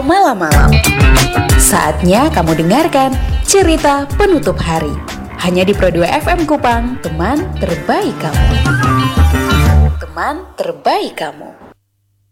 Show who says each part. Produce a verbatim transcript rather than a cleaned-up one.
Speaker 1: malam-malam. Saatnya kamu dengarkan cerita penutup hari. Hanya di Pro dua F M Kupang, teman terbaik kamu. Teman terbaik kamu.